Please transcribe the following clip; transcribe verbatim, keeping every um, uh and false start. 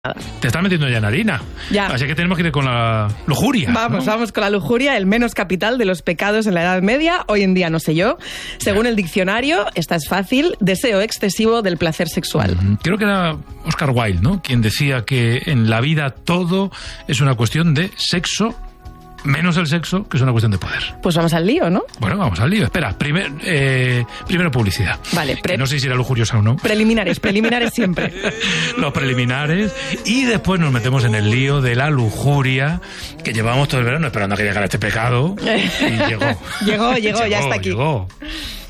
Te estás metiendo ya en harina. Ya. Así que tenemos que ir con la lujuria. Vamos, ¿no? vamos con la lujuria, el menos capital de los pecados en la Edad Media. Hoy en día no sé yo. Según el diccionario, esta es fácil: deseo excesivo del placer sexual. Mm, creo que era Oscar Wilde, ¿no?, quien decía que en la vida todo es una cuestión de sexo, menos el sexo, que es una cuestión de poder. Pues vamos al lío, ¿no? Bueno, vamos al lío. Espera, primer, eh, primero publicidad. Vale, pre- que no sé si era lujuriosa o no. Preliminares, preliminares siempre. Los preliminares. Y después nos metemos en el lío de la lujuria, que llevamos todo el verano esperando a que llegara este pecado. Y llegó. llegó, llegó, ya Llegó, está aquí. Llegó.